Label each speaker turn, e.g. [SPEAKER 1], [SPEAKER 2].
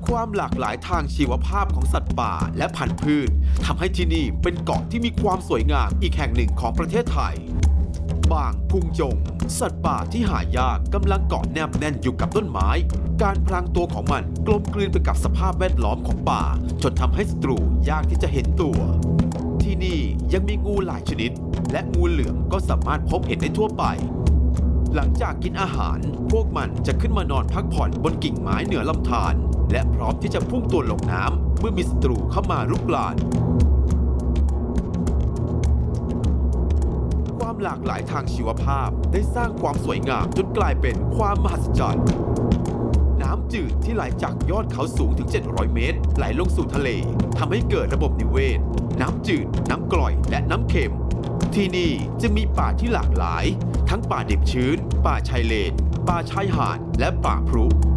[SPEAKER 1] ความหลากหลายทางชีวภาพของสัตว์ป่าและพันธุ์พืชทำให้ที่นี่เป็นเกาะที่มีความสวยงามอีกแห่งหนึ่งของประเทศไทยบางพุงจงสัตว์ป่าที่หายากกำลังเกาะแนบแน่นอยู่กับต้นไม้การพลางตัวของมันกลมกลืนไปกับสภาพแวดล้อมของป่าจนทำให้ศัตรูยากที่จะเห็นตัวที่นี่ยังมีงูหลายชนิดและงูเหลือมก็สามารถพบเห็นได้ทั่วไปหลังจากกินอาหารพวกมันจะขึ้นมานอนพักผ่อนบนกิ่งไม้เหนือลำธารและพร้อมที่จะพุ่งตัวลงน้ำเมื่อมีศัตรูเข้ามารุกรานความหลากหลายทางชีวภาพได้สร้างความสวยงามจนกลายเป็นความมหัศจรรย์น้ำจืดที่ไหลจากยอดเขาสูงถึง700 เมตรไหลลงสู่ทะเลทำให้เกิดระบบนิเวศน้ำจืดน้ำกร่อยและน้ำเค็มที่นี่จะมีป่าที่หลากหลายทั้งป่าดิบชื้นป่าชายเลนป่าชายหาดและป่าพรุ